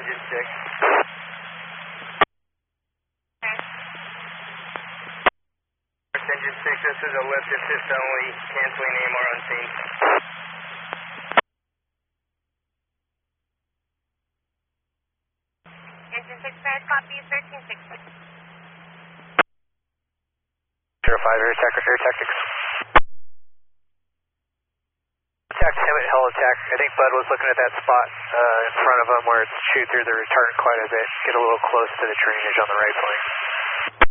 engine 6. Engine 6, this is a lift assist only, canceling AMR unseen. Engine 6, bad copy, 1360. 05, air tactics. Attack, Hemet, hull attack. I think Bud was looking at that spot in front of him where it's chewed through the retardant quite a bit. Get a little close to the trainage on the right flank.